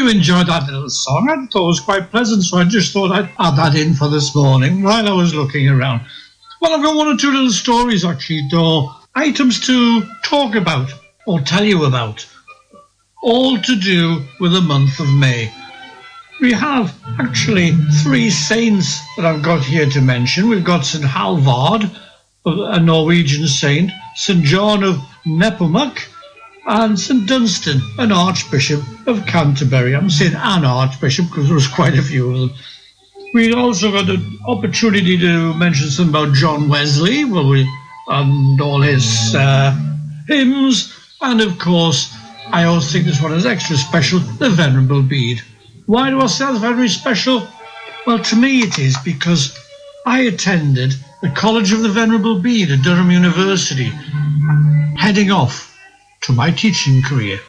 do enjoy that little song. I thought it was quite pleasant, so I just thought I'd add that in for this morning while I was looking around. Well, I've got one or two little stories, actually, or items to talk about or tell you about, all to do with the month of May. We have actually 3 saints that I've got here to mention. We've got St. Halvard, a Norwegian saint, St. John of Nepomuk, and St. Dunstan, an Archbishop of Canterbury. I'm saying an Archbishop because there was quite a few of them. We also got an opportunity to mention something about John Wesley, and all his hymns, and of course, I always think this one is extra special, the Venerable Bede. Why do I say that's very special? Well, to me it is because I attended the College of the Venerable Bede at Durham University, heading off to my teaching career.